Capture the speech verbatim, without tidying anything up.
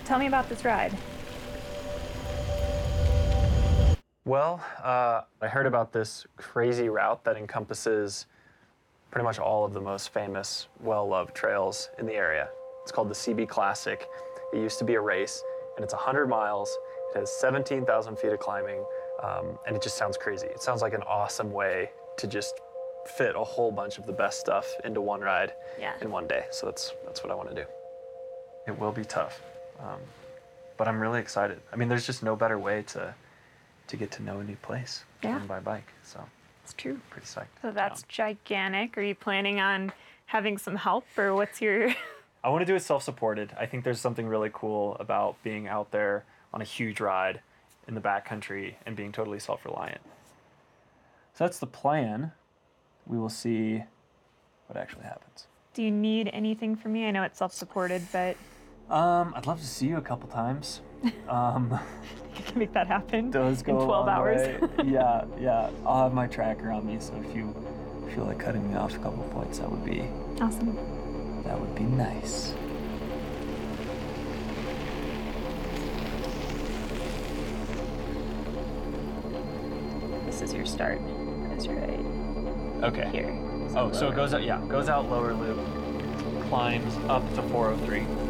tell me about this ride. Well, uh, I heard about this crazy route that encompasses pretty much all of the most famous, well-loved trails in the area. It's called the C B Classic. It used to be a race, and it's one hundred miles. It has seventeen thousand feet of climbing, um, and it just sounds crazy. It sounds like an awesome way to just fit a whole bunch of the best stuff into one ride Yeah. in one day. So that's that's what I want to do. It will be tough, um, but I'm really excited. I mean, there's just no better way to to get to know a new place Yeah. than by bike. So It's true. pretty psyched. So that's Yeah. gigantic. Are you planning on having some help, or what's your... I want to do it self-supported. I think there's something really cool about being out there on a huge ride in the backcountry and being totally self-reliant. So that's the plan. We will see what actually happens. Do you need anything from me? I know it's self-supported, but Um, I'd love to see you a couple times. Um, you can make that happen does go in a twelve long hours. way. Yeah, yeah. I'll have my tracker on me, so if you feel like cutting me off a couple points, that would be Awesome. that would be nice. This is your start. That's right Okay. here. Oh, so it lower. goes out, yeah, goes out lower loop, climbs up to four oh three.